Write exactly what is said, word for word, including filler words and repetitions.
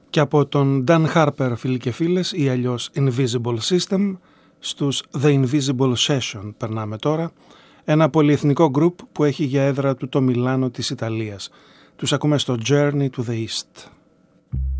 Και από τον Dan Harper, φίλοι και φίλες, ή αλλιώς Invisible System, στους The Invisible Session περνάμε τώρα, ένα πολυεθνικό group που έχει για έδρα του το Μιλάνο της Ιταλίας. Τους ακούμε στο Journey to the East.